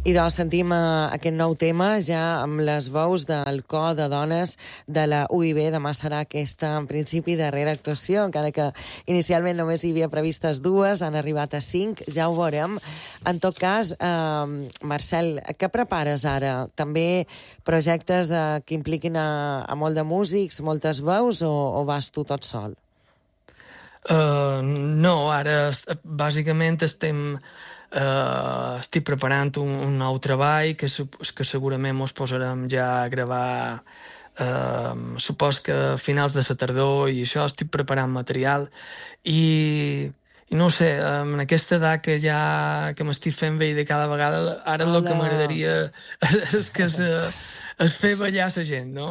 I doncs sentim aquest nou tema ja amb les veus del cor de dones de la UIB. Demà serà aquesta, en principi, darrera actuació, encara que inicialment només hi havia previstes 2, han arribat a 5, ja ho veurem. En tot cas, Marcel, què prepares ara? També projectes que impliquin a molt de músics, moltes veus, o vas tu tot sol? No, ara bàsicament estic preparant un nou treball que segurament ens posarem ja a gravar, supos que a finals de la tardor, i això estic preparant material i no ho sé, en aquesta edat que m'estic fent vell de cada vegada, ara el que m'agradaria és fer ballar la gent, no?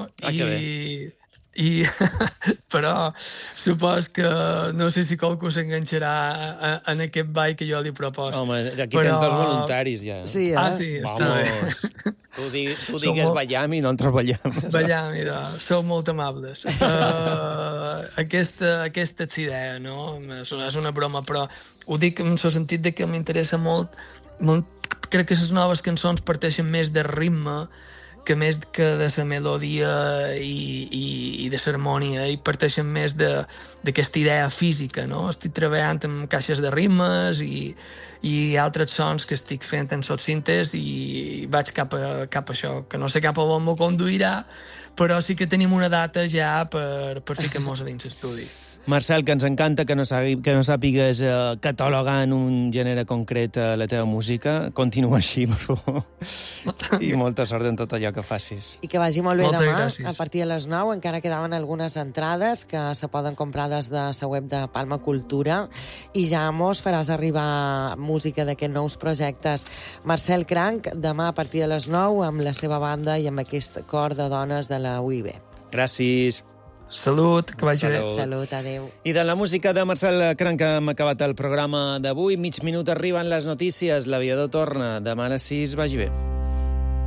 Però supos que no sé si qualcú s'enganxarà en aquest ball que jo li proposo. Home, aquí tens 2 voluntaris ja. Sí, sí. Vamos. Tu digues ballam i nosaltres ballam. Ballam, sou molt amables. Aquesta és la idea, no? És una broma, però ho dic en el sentit de que m'interessa molt. Crec que les noves cançons parteixen més de ritme que més que de la melodia i de l'harmonia, i parteixen més d'aquesta idea física, no? Estic treballant amb caixes de ritmes i altres sons que estic fent en sotsíntes i vaig cap a això, que no sé cap a on m'ho conduirà, però sí que tenim una data ja per ficar-nos a dins l'estudi. Marcel, que ens encanta que no sàpigues catalogar en un gènere concret la teva música. Continua així, per favor. I molta sort en tot allò que facis. I que vagi molt bé demà, gràcies. A partir de les 9. Encara quedaven algunes entrades que se poden comprar des de la web de Palma Cultura, i ja mos faràs arribar música d'aquests nous projectes. Marcel Cranc, demà a partir de les 9, amb la seva banda i amb aquest cor de dones de la UIB. Gràcies. Salut, que vagi bé. Salut, adéu. I de la música de Marcel Cranc hem acabat el programa d'avui. Mig minut arriben les notícies. L'aviador torna. Demà a les 6, vagi bé.